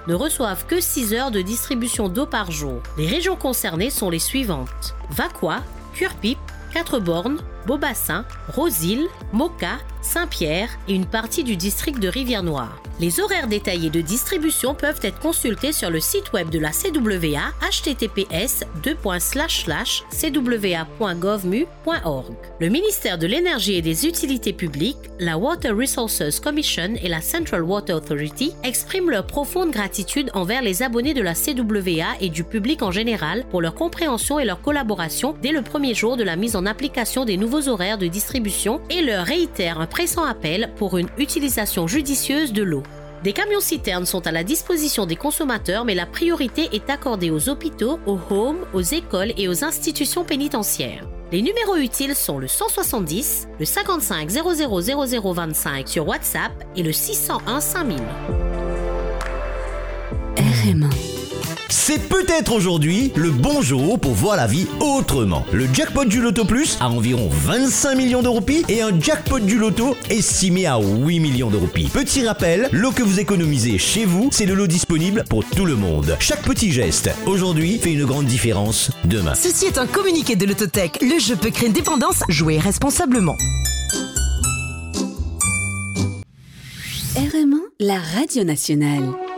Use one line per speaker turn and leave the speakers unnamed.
ne reçoivent que 6 heures de distribution d'eau par jour. Les régions concernées sont les suivantes: Vacquois, Curepipe, Quatre-Bornes, Beaubassin, Rose-Île, Moka, Saint-Pierre et une partie du district de Rivière-Noire. Les horaires détaillés de distribution peuvent être consultés sur le site web de la CWA https://cwa.gov.mu.org. Le ministère de l'Énergie et des Utilités publiques, la Water Resources Commission et la Central Water Authority expriment leur profonde gratitude envers les abonnés de la CWA et du public en général pour leur compréhension et leur collaboration dès le premier jour de la mise en application des nouveaux horaires de distribution et leur réitèrent un pressant appel pour une utilisation judicieuse de l'eau. Des camions-citernes sont à la disposition des consommateurs, mais la priorité est accordée aux hôpitaux, aux homes, aux écoles et aux institutions pénitentiaires. Les numéros utiles sont le 170, le 55 00 0025 sur WhatsApp et le 601 5000.
RMA.
C'est peut-être aujourd'hui le bon jour pour voir la vie autrement. Le jackpot du Loto Plus a environ 25 millions de roupies et un jackpot du Loto estimé à 8 millions de roupies. Petit rappel, l'eau que vous économisez chez vous, c'est le lot disponible pour tout le monde. Chaque petit geste, aujourd'hui, fait une grande différence demain.
Ceci est un communiqué de l'Autotech. Le jeu peut créer une dépendance. Jouez responsablement.
RMA, la radio nationale.